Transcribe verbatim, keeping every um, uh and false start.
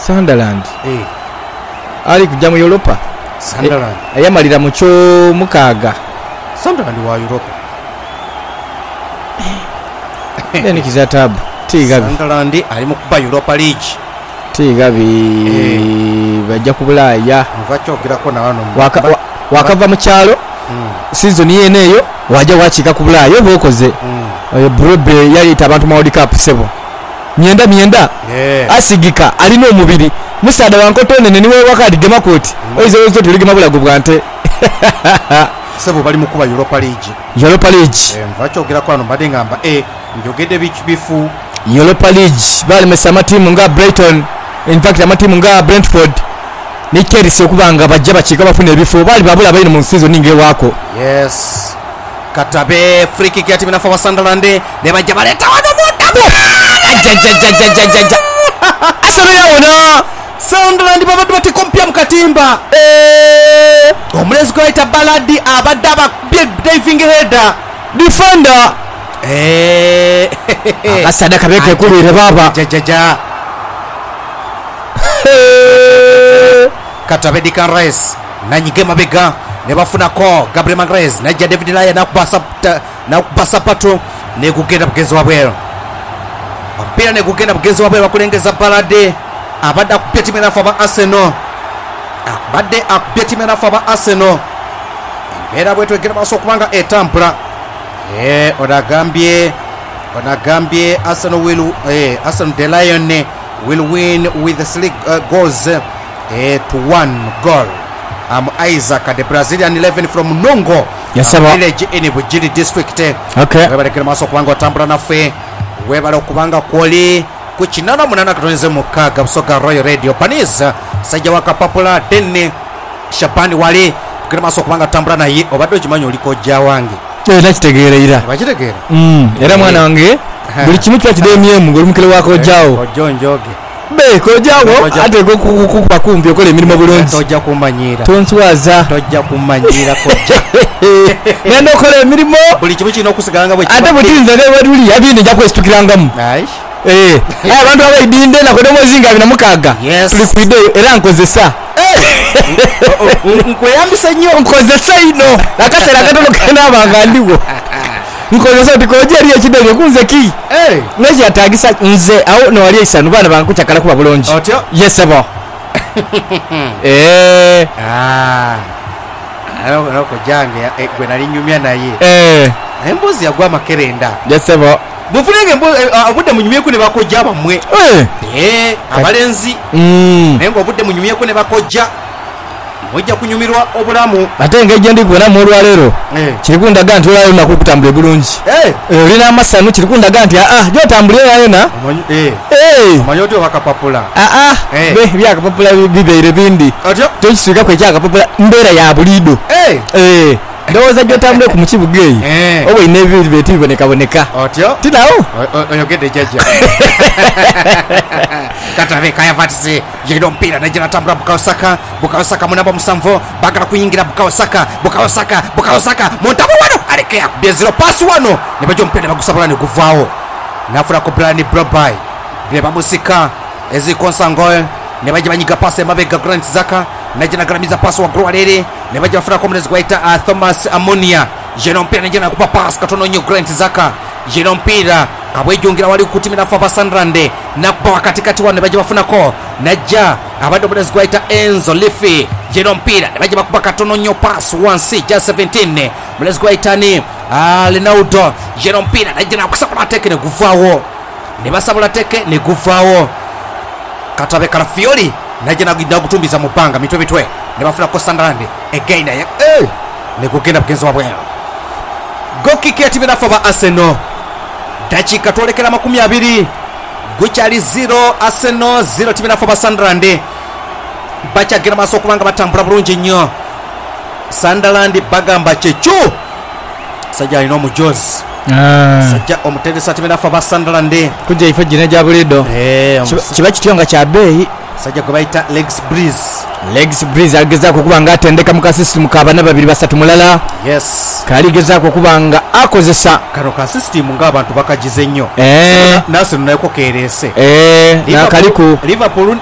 Sunderland eh ali kujja mu Europa. Sunderland e, yamalira mu kyo mukaaga. Sunderland wa Europa Then kizatabu tigabi Sunderland ali mu kuba Europa League tigabi eh. bajja kubulaya nvakyogirako na wano waka wa, wakava mu kyalo mm. season yene eyo wajja wachika kubulaya bokoze mm. Brobe yalita abantu mu World Cup sebo myenda myenda yeah. Asigika alina omubiri musada wankotone niwe wakati gemakoti mm. Oize ozo tulige mabulago bwante sebo bali mu kuba Europa League Europa League eh nvakyogirako wano mbadde ngamba eh njogedde bifu Europa League bali mesama timu nga Brighton, in fact amatimu nga Brentford ne Chelsea okubanga bajja bakika bafuna ebifo bali babula bayina mu season ninge wako. Yes Katabe free kick ya timu na fa Sunderland ne bajja baleta wano mutabu asoro yaona Sunderland baba tubate kompya mukatimba eh omulezi ko ita baladi abadaba diving header defender eh akasada kabeke kulire baba jajaja Katabe Declan Rice nanyige mabega ne bafuna ko Gabriel Magalhaes najja David Laya na kubasa na kubasa pato ne kugenda bugezo wabwero mpira ne kugenda bugezo wabwero bakulengeza balade abadda ku timu na fa Arsenal abadde ku timu na fa Arsenal era bwetu egera baso kubanga etampula eh odagambye odagambye Arsenal will eh Arsenal the Lion will win with the slick uh, goals eh to one goal. I'm Isaac, the Brazilian eleven from Nongo, yes, sir. Village in Bujiri district. Okay. Webale kiramaso kubanga tambula nafe webale kubanga kwoli kuchinana munana katonze mukaga busoga Royal Radio Paniza sajja wakapapula denne Shabani wali kiramaso kubanga tambula naye obadde okimanyi oliko jja wange eh nakitegeerera bakitegeera mm era mwana wange buli kimu kyakidemyemu ngoli mukile wako jjawo ojonjoge be ko jawo ate go kukupa kumbi okole emirimu bulungi tojja kumanyira tonswaza tojja kumanyira kojja nendo okole emirimu buli kimu kino okusigalanga bwe ate butinza ne waduli yabinde nja kwesitukirangamu aish eh abantu abayidinde nakodo mozinga bina mukaga tulikuide era nkozesa nkweyambisa nnyo nkozesa ino nakasera katono kena abangandiwo nkozesa tikoje ali ekidege kunze ki eh nezi atagisa nze awo no wali isanu bana bankuchakala kuba bulonji otyo yes abo eh ah ayo nako jange gwe nali nyumya naye eh embuzi yagwa makerenda yes abo mufulenge mbo abudde munyumye ku ne bakojja bamwe eh eh abalenzi mm nengo obudde munyumye ku ne bakojja mujja kunyumirwa obulamu ate ngeje ndi kuona mu lwalero eh kirikunda ganti lwalero nakukutambule bulungi eh olina amasanu kirikunda ganti ah jo tambule yayona eh eh manyoto bakapapula ah ah be byaka papula bibeire bindi otyo tojisuka kwe cyaka papula mbera ya bulido eh eh ndoza jo tambule ku mukibugeyi eh obo ine bibiri beti biboneka boneka otyo tinawo oyogede jaja Katabe kaya vatise yino mpira najira tambula Bukayo Saka Bukayo Saka munamba musanvo bagala kuyingira Bukayo Saka Bukayo Saka Bukayo Saka montabo wano alekea bezero pass wano ne bajo mpira bagusabula ne kuvaawo nafura ko Brian Brobai ne bamusika ezi konsangoy ne baje banyiga pass mabega Grant Zaka najina gramiza pass wa Groalere ne baje bafura ko munezi gwaita uh, Thomas Ammonia yino mpira najina kupa pass katono nyo Grant Zaka yino mpira kabwejungira wali kutimira fa Sunderland nakwa katikati wane baje bafuna ko najja abado bodezi gwaita Enzo Lifi yino mpira baje bakupa katono nyo pass one C just seventeen bodezi gwaita ni ah Lenaudo yino mpira najja kusakula teke ne guvaawo ne basabula teke ne guvaawo Katabe Karafioli najja nagidda kutumbiza mupanga mitwe bitwe ne bafuna ko Sunderland again eh ne kugenda bugenzo wabwe goki ya timu na fa Arsenal dakika twolekera makumi abiri gukyali zero Arsenal zero timu na fa Sunderland bachagira maso kubanga batambula bulungi nnyo Sunderland bagamba chechu sajja ino mujozi ah sajja omutendesa timu na fa Sunderland kujja ifa jina ja bulido eh kiba kityonga kya bei sajja kubaita legs breeze legs breeze agezako kubanga atendeka mu system kabana babiri basatu mulala yes kali gezako kubanga akozesa kano ka system nga abantu bakagize nnyo eh nase nayiko kerese eh na kaliku Liverpool